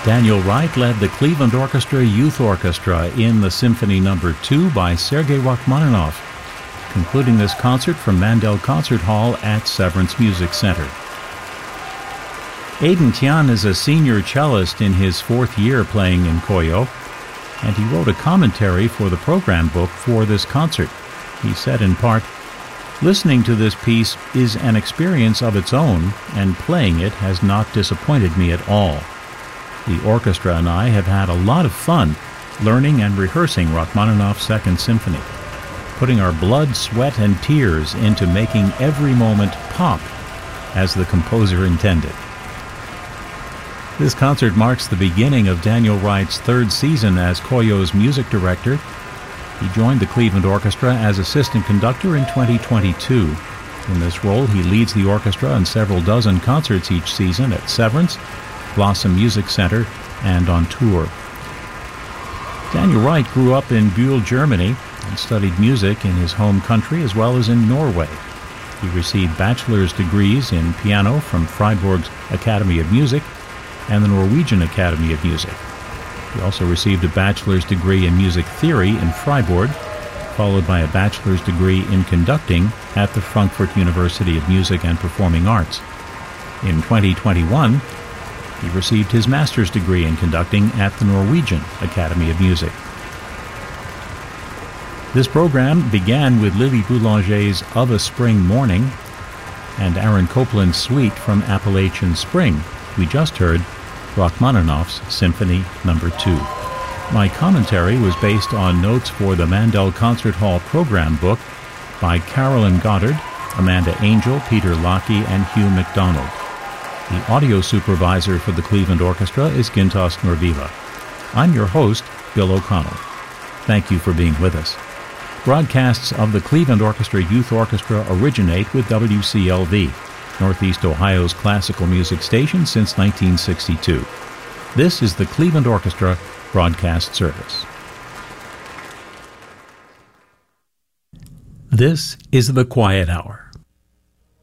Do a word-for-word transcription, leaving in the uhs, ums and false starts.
Daniel Wright led the Cleveland Orchestra Youth Orchestra in the Symphony Number two by Sergei Rachmaninoff, concluding this concert from Mandel Concert Hall at Severance Music Center. Aidan Tian is a senior cellist in his fourth year playing in Koyo, and he wrote a commentary for the program book for this concert. He said in part, "Listening to this piece is an experience of its own, and playing it has not disappointed me at all. The orchestra and I have had a lot of fun learning and rehearsing Rachmaninoff's Second Symphony, putting our blood, sweat, and tears into making every moment pop as the composer intended." This concert marks the beginning of Daniel Wright's third season as Koyo's music director. He joined the Cleveland Orchestra as assistant conductor in twenty twenty-two. In this role, he leads the orchestra in several dozen concerts each season at Severance, Blossom Music Center, and on tour. Daniel Wright grew up in Bühl, Germany, and studied music in his home country as well as in Norway. He received bachelor's degrees in piano from Freiburg's Academy of Music and the Norwegian Academy of Music. He also received a bachelor's degree in music theory in Freiburg, followed by a bachelor's degree in conducting at the Frankfurt University of Music and Performing Arts. In twenty twenty-one, he received his master's degree in conducting at the Norwegian Academy of Music. This program began with Lily Boulanger's Of a Spring Morning and Aaron Copland's Suite from Appalachian Spring. We just heard Rachmaninoff's Symphony Number two. My commentary was based on notes for the Mandel Concert Hall program book by Carolyn Goddard, Amanda Angel, Peter Lockey, and Hugh McDonald. The audio supervisor for the Cleveland Orchestra is Gintas Norvila. I'm your host, Bill O'Connell. Thank you for being with us. Broadcasts of the Cleveland Orchestra Youth Orchestra originate with W C L V, Northeast Ohio's classical music station since nineteen sixty-two. This is the Cleveland Orchestra Broadcast Service. This is The Quiet Hour.